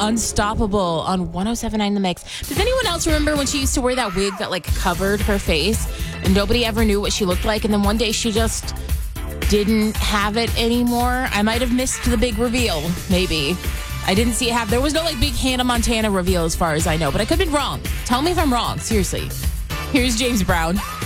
Unstoppable on 107.9 The Mix. Does anyone else remember when she used to wear that wig that like covered her face and nobody ever knew what she looked like? And then one day she just didn't have it anymore. I might have missed the big reveal, maybe. I didn't see it happen. There was no like big Hannah Montana reveal as far as I know, but I could have been wrong. Tell me if I'm wrong, seriously. Here's James Brown.